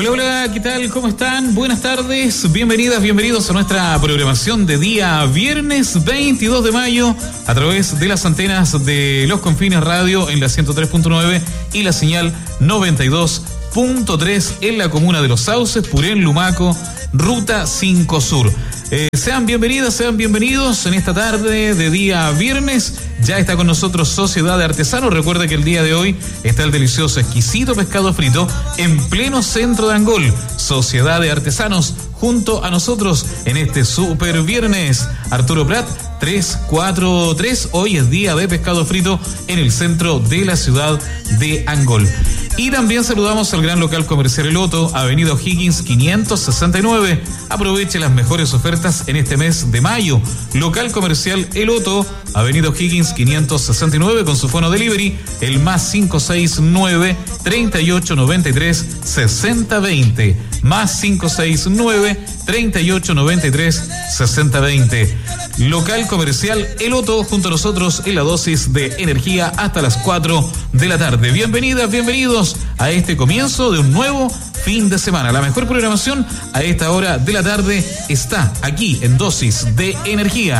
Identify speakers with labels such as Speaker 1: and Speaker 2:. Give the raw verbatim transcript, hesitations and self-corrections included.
Speaker 1: Hola, hola, ¿qué tal? ¿Cómo están? Buenas tardes, bienvenidas, bienvenidos a nuestra programación de día viernes veintidós de mayo a través de las antenas de Los Confines Radio en la ciento tres punto nueve y la señal noventa y dos punto tres en la comuna de Los Sauces, Purén, Lumaco, Ruta cinco Sur. Eh, sean bienvenidas, sean bienvenidos en esta tarde de día viernes. Ya está con nosotros Sociedad de Artesanos. Recuerde que el día de hoy está el delicioso, exquisito pescado frito en pleno centro de Angol. Sociedad de Artesanos junto a nosotros en este super viernes. Arturo Prat, tres cuatro tres. Hoy es día de pescado frito en el centro de la ciudad de Angol. Y también saludamos al gran local comercial El Otto, Avenida O'Higgins quinientos sesenta y nueve. Aproveche las mejores ofertas en este mes de mayo. Local comercial El Otto, Avenida O'Higgins quinientos sesenta y nueve, con su fono delivery, el más cinco seis nueve, treinta y ocho noventa y tres, sesenta veinte. Más cinco seis nueve, treinta y ocho noventa y tres, sesenta veinte. Local comercial El Otto, junto a nosotros en la dosis de energía hasta las cuatro de la tarde. Bienvenidas, bienvenidos a este comienzo de un nuevo fin de semana. La mejor programación a esta hora de la tarde está aquí en Dosis de Energía.